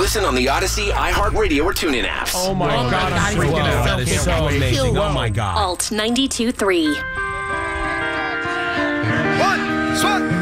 Listen on the Odyssey, iHeartRadio, or TuneIn apps. Oh my God, I'm freaking out. That is so amazing. Oh my God. Alt 92.3.